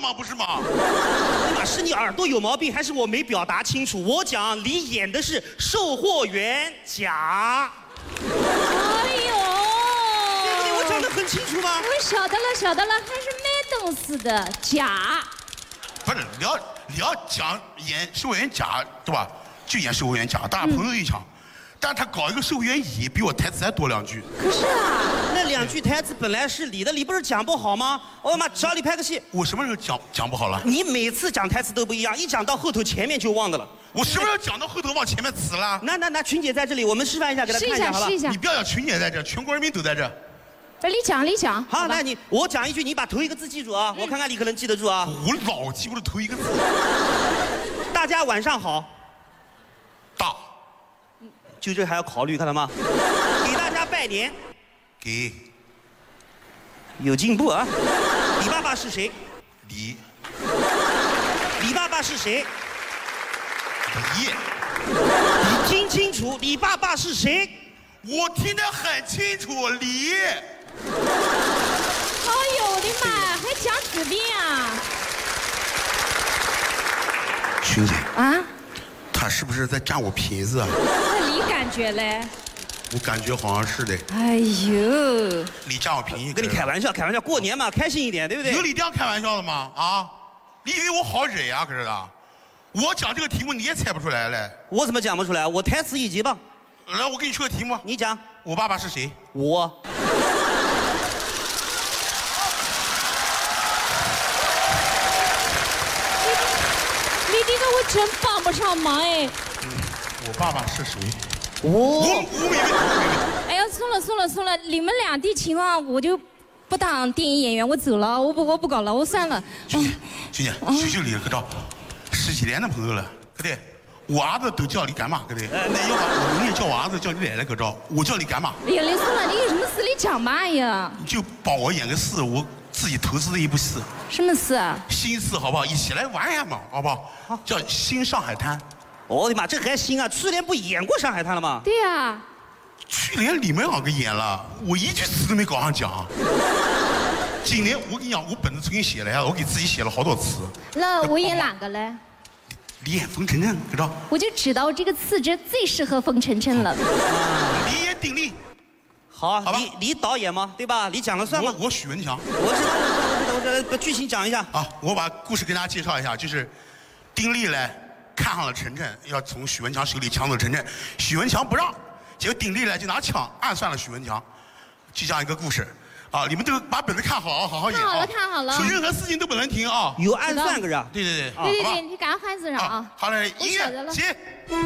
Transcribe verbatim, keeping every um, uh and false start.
吗？不是吗？ 那是你耳朵有毛病，还是我没表达清楚？我讲你演的是售货员甲。 哎呦， 对不对？我讲得很清楚吗？ 我晓得了，晓得了，还是卖东西的甲。 不是，你要你要讲演售货员甲，对吧？就演售货员甲，大家朋友一场。嗯，但他搞一个售货员乙，比我台词还多两句。 可是啊， 那两句台词本来是你的，你不是讲不好吗？我他妈找你拍个戏。 我什么时候讲讲不好了？ 你每次讲台词都不一样，一讲到后头前面就忘的了。 我什么时候讲到后头往前面词了？ 那那那群姐在这里，我们示范一下，给她看一下，好吧？ 试一下。 你不要讲群姐在这，全国人民都在这。 不是你讲，你讲。 好，那你我讲一句，你把头一个字记住啊，我看看你可能记得住啊。 我老记不住头一个字。 大家晚上好。 大。 就这还要考虑，看到吗？给大家拜年。 给。 有进步啊！你爸爸是谁？ 李。 你爸爸是谁？ 李。 你听清楚，你爸爸是谁？ 我听得很清楚，李。 哎呦我的妈呀，还讲几遍啊？ 群姐。 啊？ 他是不是在占我便宜啊？ 那你感觉嘞？ 我感觉好像是的。 哎呦， 你占我便宜， 跟你开玩笑，开玩笑，过年嘛，开心一点，对不对？ 有你这样开玩笑的吗？啊，你以为我好惹呀？可是的，我讲这个题目你也猜不出来嘞。 我怎么讲不出来？我台词一级棒。 来，我给你出个题目， 你讲。 我爸爸是谁？ 我。 你这个我真帮不上忙哎。 嗯，我爸爸是谁？ 我我我没问题。 哎呀，算了算了算了，你们俩的情况我就不当电影演员，我走了，我不我不搞了，我算了。 兄弟，兄弟，秀秀里可着十几年的朋友了，可对？我儿子都叫你干妈，可对？哎，那要不我明天叫我儿子叫你奶奶可着，我叫你干妈。 哎呀，你算了，你有什么事你讲嘛呀？ 你就帮我演个戏，我自己投资的一部戏。 什么事啊？ 新戏好不好？一起来玩一下嘛，好不好？好，叫《新上海滩》。 我的妈，这还行啊！去年不演过《上海滩》了吗？ 对呀。 去年你们两个演了，我一句词都没搞上讲。今年我跟你讲，我本子重新写了呀，我给自己写了好多词。 那我演哪个嘞？ 你演冯晨晨，知道？ 我就知道这个词质最适合冯晨晨了。 你演丁力。 好，好吧。你你导演吗？对吧？你讲了算吗？ 我我许文强。 我知道，我知道，我知道。剧情讲一下。 啊，我把故事跟大家介绍一下，就是丁力呢看上了晨晨，要从许文强手里抢走晨晨，许文强不让，结果丁力呢就拿枪暗算了许文强，就这样一个故事。啊，你们都把本子看好，好好演啊！ 看好了，看好了。 说任何事情都不能停啊！ 有暗算个人。 对对对。 对对对，你赶快换字上啊！ 好嘞，音乐起。